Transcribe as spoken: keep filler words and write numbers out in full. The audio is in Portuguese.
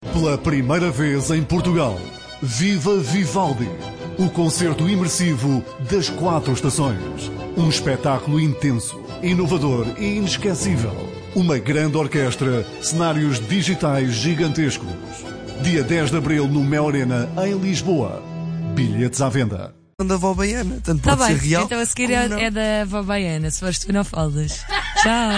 Pela primeira vez em Portugal, Viva Vivaldi, o concerto imersivo das quatro estações. Um espetáculo intenso, inovador e inesquecível. Uma grande orquestra, cenários digitais gigantescos. Dia dez de abril no Mel Arena, em Lisboa. Bilhetes à venda. Da avó baiana, tanto Tá pode bem, ser real. então a seguir é, é da avó baiana, se fores tu não falas. Tchau.